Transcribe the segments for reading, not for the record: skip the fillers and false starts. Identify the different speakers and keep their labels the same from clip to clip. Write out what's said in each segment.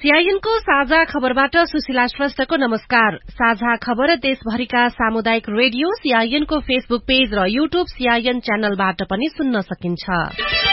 Speaker 1: CIN को साझा खबरबाट सुशीला श्रेष्ठको नमस्कार। साझा खबर देशभरिका सामुदायिक रेडियो सीआईएन को फेसबुक पेज र यूट्यूब सीआईएन च्यानलबाट पनि सुन्न सकिन्छ।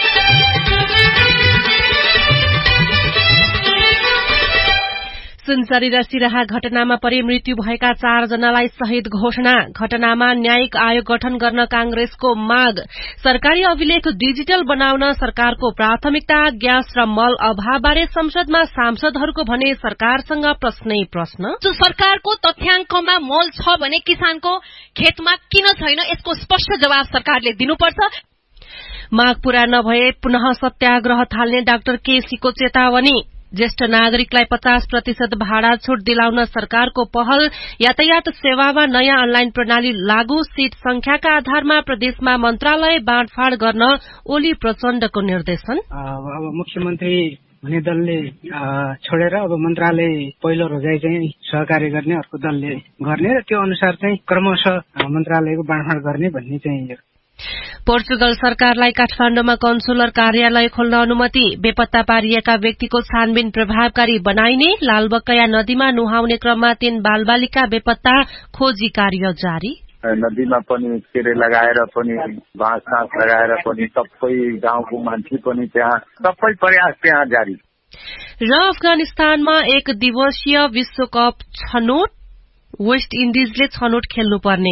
Speaker 1: सुनसरी र सिराहा घटनामा परि मृत्यु भएका 4 जनालाई शहीद घोषणा। घटनामा न्यायिक आयोग गठन गर्न कांग्रेसको माग। सरकारी अभिलेख डिजिटल बनाउन सरकारको प्राथमिकता। ग्यास र मल अभावबारे संसदमा सांसदहरूको भने सरकारसँग प्रश्नै प्रश्न।
Speaker 2: जो सरकारको तथ्याङ्कमा मल छ भने किसानको खेतमा किन छैन, यसको स्पष्ट जवाब सरकारले दिनुपर्छ।
Speaker 1: माग पूरा नभए पुनः सत्याग्रह थाल्ने डाक्टर केसीको चेतावनी। ज्येष्ठ नागरिकलाई 50% भाडा छूट दिलाउन सरकारको पहल। यातायात सेवामा नयाँ अनलाइन प्रणाली लागू। सीट संख्याका आधारमा प्रदेशमा मन्त्रालय बाँडफाँड गर्न ओली प्रचण्डको निर्देशन।
Speaker 3: अब मुख्यमन्त्री हुने दलले छोडेर अब मन्त्रालय पहिलो रोजाइ चाहिँ सहकार्य गर्ने अर्को दलले गर्ने र त्यो अनुसार चाहिँ क्रमशः मन्त्रालयको बाँडफाँड गर्ने भन्ने चाहिँ।
Speaker 1: पोर्चुगल सरकारलाई काठमाण्डुमा कन्सुलर कार्यालय खोल्न अनुमति। बेपत्ता पारिएका व्यक्तिको छानबिन प्रभावकारी बनाइने। लालबकैया नदीमा नुहाउने क्रममा 3 बालबालिका बेपत्ता, खोजी कार्य जारी।
Speaker 4: नदीमा पनि केरे लगाएर पनि बाँस लगाएर पनि सबै गाउँको मान्छे पनि त्यहाँ सबै प्रयास त्यहाँ जारी।
Speaker 1: र अफगानिस्तानमा 1 दिवसीय विश्वकप छनौट। वेस्ट इन्डिजले छनौट खेल्नुपर्ने।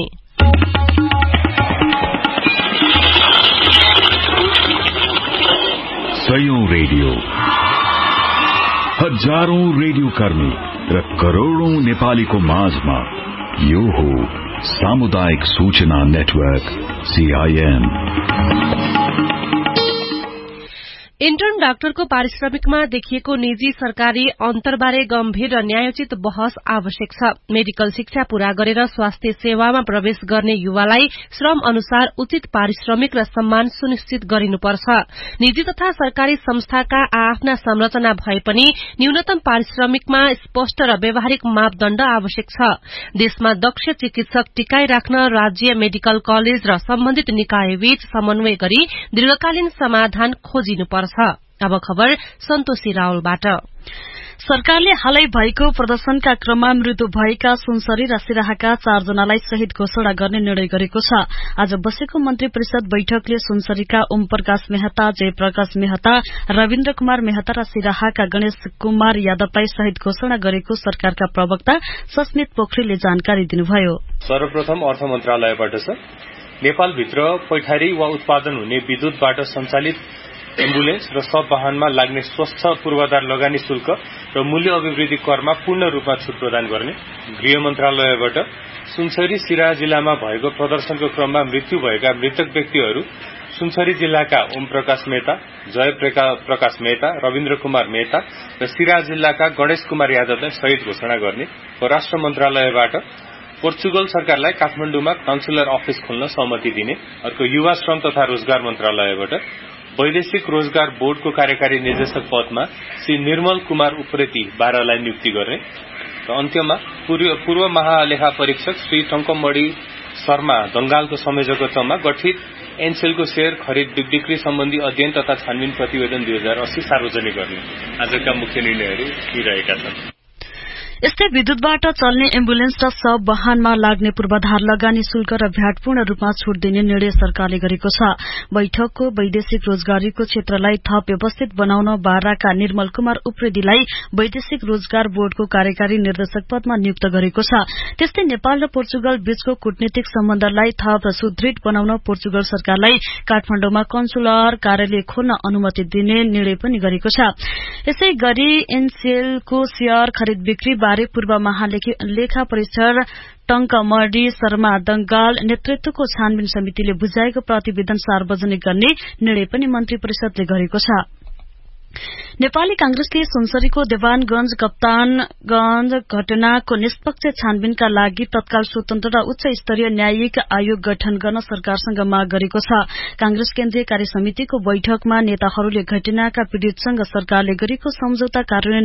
Speaker 5: सयौं रेडियो, हजारौं रेडियो कर्मी र करोड़ौं नेपालीको माझमा यो हो सामुदायिक सूचना नेटवर्क सीआईएन।
Speaker 1: इन्टर्न डाक्टरको पारिश्रमिकमा देखिएको निजी सरकारी अन्तरबारे गम्भीर र न्यायोचित बहस आवश्यक छ। मेडिकल शिक्षा पूरा गरेर स्वास्थ्य सेवामा प्रवेश गर्ने युवालाई श्रम अनुसार उचित पारिश्रमिक र सम्मान सुनिश्चित गरिनुपर्छ। निजी तथा सरकारी संस्थाका आफ्ना संरचना भए पनि न्यूनतम पारिश्रमिकमा स्पष्ट र व्यावहारिक मापदण्ड आवश्यक छ। देशमा दक्ष चिकित्सक टिकाइ राख्न राज्य मेडिकल कलेज र सम्बन्धित निकायबीच समन्वय गरी दीर्घकालीन समाधान खोजिनुपर्छ। अब खबर सन्तोषी रावलबाट।
Speaker 6: सरकारले हालै भएको प्रदर्शनका क्रममा मृत्यु भएका सुनसरी र सिराहाका 4 जनालाई शहीद घोषणा गर्ने निर्णय गरेको छ। आज बसेको मन्त्री परिषद बैठकले सुनसरीका ओम प्रकाश मेहता, जयप्रकाश मेहता, रविन्द्र कुमार मेहता र सिराहाका गणेश कुमार यादवलाई शहीद घोषणा गरेको सरकारका प्रवक्ता सस्मित पोखरेलले जानकारी दिनुभयो।
Speaker 7: सर्वप्रथम अर्थ मन्त्रालयबाट छ। नेपालभित्र पैठारी वा उत्पादन हुने विद्युतबाट सञ्चालित एम्बुलेन्स र सब वाहनमा लाग्ने स्वच्छ पूर्वाधार लगानी शुल्क र मूल्य अभिवृद्धि करमा पूर्ण रूपमा छुट प्रदान गर्ने। गृह मन्त्रालयबाट सुनसरी सिराहा जिल्लामा भएको प्रदर्शनको क्रममा मृत्यु भएका मृतक व्यक्तिहरू सुनसरी जिल्लाका ओम प्रकाश मेहता, जय प्रकाश मेहता, रविन्द्र कुमार मेहता र सिराहा जिल्लाका गणेश कुमार यादवलाई शहीद घोषणा गर्ने। राष्ट्र मन्त्रालयबाट पोर्चुगल सरकारलाई काठमाण्डुमा काउन्सिलर अफिस खोल्न सहमति दिने। अर्को युवा श्रम तथा रोजगार मन्त्रालयबाट वैदेशिक रोजगार बोर्डको कार्यकारी निर्देशक पदमा श्री निर्मल कुमार उप्रेती 12लाई नियुक्ति गर्ने। र अन्त्यमा पूर्व महालेखा परीक्षक श्री टंकमणि शर्मा दंगालको संयोजकत्वमा गठित एनसेलको शेयर खरिद बिक्री सम्बन्धी अध्ययन तथा छानबिन प्रतिवेदन 2080 सार्वजनिक गर्ने आजका मुख्य निर्णयहरू यी रहेका छन्।
Speaker 6: यस्तै विद्युतबाट चल्ने एम्बुलेन्स र सब वाहनमा लाग्ने पूर्वाधार लगानी शुल्क र भ्याट पूर्ण रूपमा छूट दिने निर्णय सरकारले गरेको छ। बैठकको वैदेशिक रोजगारीको क्षेत्रलाई थप व्यवस्थित बनाउन बाराका निर्मल कुमार उप्रेतीलाई वैदेशिक रोजगार बोर्डको कार्यकारी निर्देशक पदमा नियुक्त गरेको छ। त्यस्तै नेपाल र पोर्चुगल बीचको कूटनीतिक सम्बन्धलाई थप सुदृढ़ बनाउन पोर्चुगल सरकारलाई काठमाण्डुमा कन्सुलर कार्यालय खोल्न अनुमति दिने निर्णय पनि गरेको छ। यसै गरी एनसीएलको शेयर खरिद बिक्री बारे पूर्व महालेखा परीक्षक टंकमणि शर्मा दंगाल नेतृत्वको छानबिन समितिले बुझाएको प्रतिवेदन सार्वजनिक गर्ने निर्णय पनि मन्त्री परिषदले गरेको छ। नेपाली कांग्रेसले सुनसरीको देवानगंज कप्तानगंज घटनाको निष्पक्ष छानबिनका लागि तत्काल स्वतन्त्र र उच्च स्तरीय न्यायिक आयोग गठन गर्न सरकारसँग माग गरेको छ। कांग्रेस केन्द्रीय कार्य समितिको बैठकमा नेताहरूले घटनाका पीड़ितसँग सरकारले गरेको सम्झौता कार्यान्वयन